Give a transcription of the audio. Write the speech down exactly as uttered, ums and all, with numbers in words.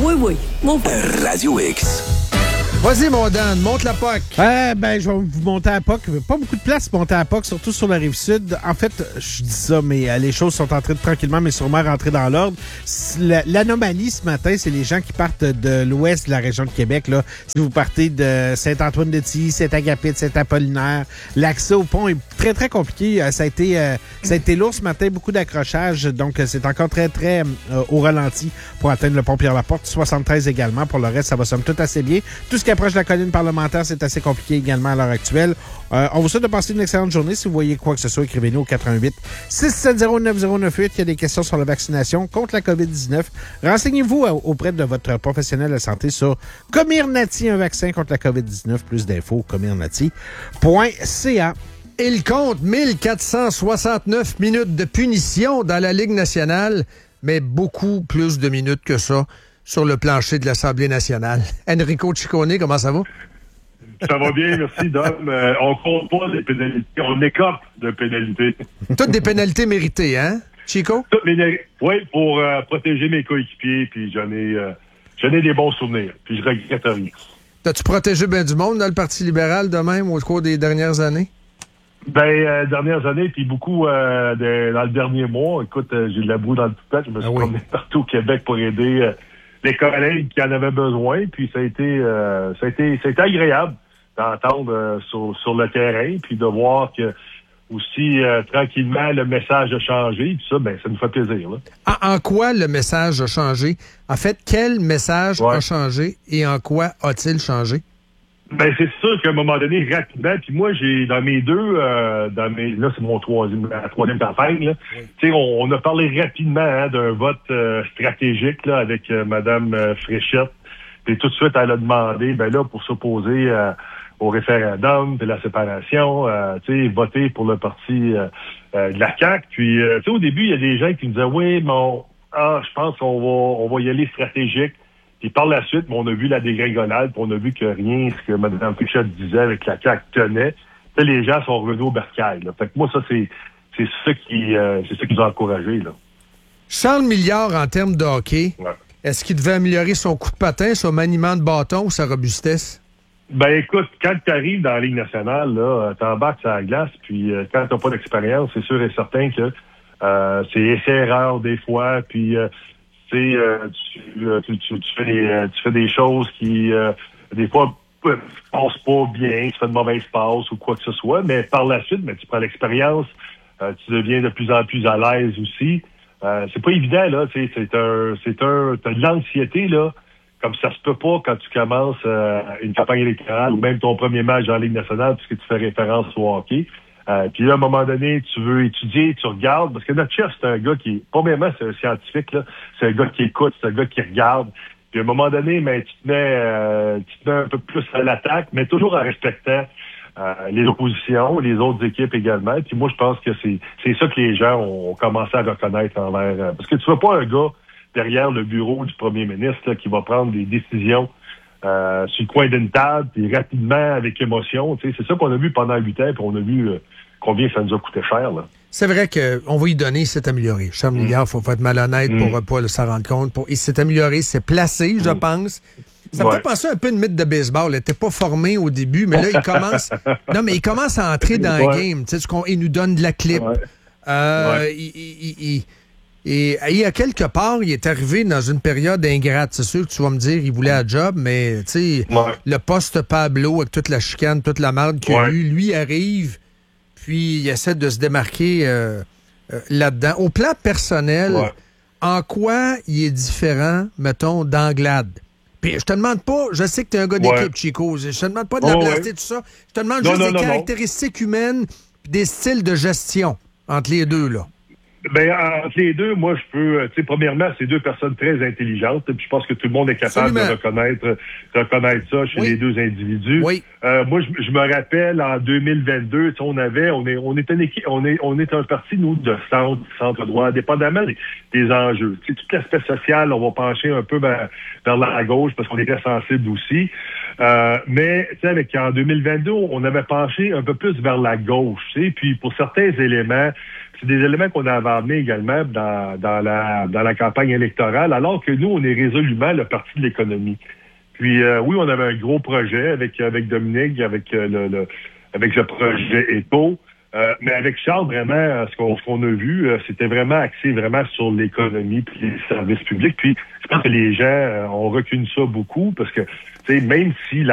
Oui, oui, mon frère. Radio X. Vas-y, mon Dan, monte la P O C. Euh, ben, je vais vous monter à P O C. Pas beaucoup de place pour monter à P O C, surtout sur la Rive-Sud. En fait, je dis ça, mais euh, les choses sont en train de tranquillement, mais sûrement rentrer dans l'ordre. La, l'anomalie ce matin, c'est les gens qui partent de l'ouest de la région de Québec. Là. Si vous partez de Saint-Antoine-de-Tilly, Saint-Agapit, Saint-Apollinaire, l'accès au pont est très, très compliqué. Ça a été, euh, ça a été lourd ce matin, beaucoup d'accrochages. Donc, c'est encore très, très euh, au ralenti pour atteindre le pont Pierre-Laporte. soixante-treize également. Pour le reste, ça va somme toute assez bien. Tout ce qui approche de la colline parlementaire, c'est assez compliqué également à l'heure actuelle. Euh, on vous souhaite de passer une excellente journée. Si vous voyez quoi que ce soit, écrivez-nous au quatre un huit, six sept zéro, neuf zéro neuf huit. Il y a des questions sur la vaccination contre la covid dix-neuf. Renseignez-vous auprès de votre professionnel de santé sur Comirnaty, un vaccin contre la covid dix-neuf. Plus d'infos, comirnaty point c a. Il compte mille quatre cent soixante-neuf minutes de punition dans la Ligue nationale, mais beaucoup plus de minutes que ça sur le plancher de l'Assemblée nationale. Enrico Ciccone, comment ça va? Ça va bien, merci, Dom. Euh, on compte pas les pénalités, on écope de pénalités. Toutes des pénalités méritées, hein, Chico? Toutes mes... Oui, pour euh, protéger mes coéquipiers, puis j'en ai, euh, j'en ai des bons souvenirs, puis je regrette rien. T'as-tu protégé bien du monde dans le Parti libéral de même au cours des dernières années? Ben, euh, dernières années, puis beaucoup euh, de, dans le dernier mois. Écoute, euh, j'ai de la boue dans le toupette. Je me suis ah oui. promené partout au Québec pour aider euh, les collègues qui en avaient besoin. Puis ça a été, euh, ça a été, ça a été agréable d'entendre euh, sur, sur le terrain, puis de voir que aussi euh, tranquillement le message a changé. Puis ça, ben, ça nous fait plaisir. Là. En, en quoi le message a changé? En fait, quel message ouais. a changé et en quoi a-t-il changé? Ben c'est sûr qu'à un moment donné, rapidement, puis moi j'ai dans mes deux, euh, dans mes là c'est mon troisième, la troisième campagne, là. Oui. Tu sais, on, on a parlé rapidement hein, d'un vote euh, stratégique là avec euh, Madame euh, Fréchette. Puis tout de suite elle a demandé, ben là pour s'opposer euh, au référendum, puis la séparation, euh, tu sais, voter pour le parti euh, euh, de la C A Q. Puis euh, tu sais au début il y a des gens qui me disaient oui, mais on, ah je pense qu'on va on va y aller stratégique. Puis par la suite, on a vu la dégringolade, puis on a vu que rien, ce que Mme Fréchette disait avec la C A Q tenait. Là, les gens sont revenus au bercail. Là. Fait que moi, ça, c'est, c'est ça qui euh, c'est ça qui nous a encouragés. Là. Charles Milliard, en termes de hockey, ouais. Est-ce qu'il devait améliorer son coup de patin, son maniement de bâton ou sa robustesse? Ben écoute, quand tu arrives dans la Ligue nationale, là, t'embarques sur la glace, puis euh, quand t'as pas d'expérience, c'est sûr et certain que euh, c'est essai-erreur des fois, puis... Euh, Euh, tu, tu, tu, tu, fais des, tu fais des choses qui, euh, des fois, ne passent pas bien, tu fais de mauvaises passes ou quoi que ce soit, mais par la suite, ben, tu prends l'expérience, euh, tu deviens de plus en plus à l'aise aussi. Euh, c'est pas évident, là, tu sais, c'est un, c'est un, t'as de l'anxiété, là, comme ça se peut pas quand tu commences euh, une campagne électorale ou même ton premier match en Ligue nationale puisque tu fais référence au hockey. Euh, puis là, à un moment donné, tu veux étudier, tu regardes, parce que notre chef, c'est un gars qui, premièrement, c'est un scientifique, là, c'est un gars qui écoute, c'est un gars qui regarde. Puis à un moment donné, ben, tu te mets, euh, tu te mets un peu plus à l'attaque, mais toujours en respectant euh, les oppositions, les autres équipes également. Puis moi, je pense que c'est, c'est ça que les gens ont commencé à reconnaître envers. Euh, parce que tu veux pas un gars derrière le bureau du premier ministre là, qui va prendre des décisions Euh, sur le coin d'une table, puis rapidement, avec émotion. Tu sais, c'est ça qu'on a vu pendant huit ans, puis on a vu euh, combien ça nous a coûté cher. Là. C'est vrai qu'on va y donner, il s'est amélioré. Charles mmh. Milliard, il faut être malhonnête mmh. pour pas s'en rendre compte. Pour, il s'est amélioré, c'est placé, je mmh. pense. Ça me ouais. fait penser un peu à une mythe de baseball. Il n'était pas formé au début, mais là, il commence... non, mais il commence à entrer dans ouais. le game. Tu sais, il nous donne de la clip. Ouais. Euh, ouais. Il... il, il Et il, à quelque part, il est arrivé dans une période ingrate. C'est sûr que tu vas me dire, il voulait un job, mais tu sais, ouais. le poste Pablo avec toute la chicane, toute la merde qu'il ouais. a eu, lui arrive, puis il essaie de se démarquer euh, euh, là-dedans. Au plan personnel, ouais. en quoi il est différent, mettons, d'Anglade? Puis je te demande pas, je sais que tu es un gars d'équipe, ouais. Chico, je te demande pas de la oh, blaster, ouais. tout ça. Je te demande non, juste non, des non, caractéristiques non. humaines et des styles de gestion entre les deux, là. Ben, entre les deux, moi, je peux, tu sais, premièrement, c'est deux personnes très intelligentes, puis je pense que tout le monde est capable Absolument. de reconnaître, de reconnaître ça chez oui. les deux individus. Oui. Euh, moi, je, je me rappelle, en deux mille vingt-deux, on avait, on est, on est une équipe, on est, on est un parti, nous, de centre, centre droit, dépendamment des, des enjeux. Tu sais, tout l'aspect social, on va pencher un peu vers, vers la gauche, parce qu'on est très sensible aussi. Euh, mais, tu sais, avec en deux mille vingt-deux, on avait penché un peu plus vers la gauche, tu sais, puis pour certains éléments, c'est des éléments qu'on avait amenés également dans, dans la dans la campagne électorale, alors que nous, on est résolument le parti de l'économie. Puis euh, oui, on avait un gros projet avec avec Dominique, avec euh, le, le avec le projet Éco. Euh, mais avec Charles, vraiment, ce qu'on, ce qu'on a vu, euh, c'était vraiment axé vraiment sur l'économie puis les services publics. Puis je pense que les gens euh, ont reconnu ça beaucoup parce que, tu sais, même si la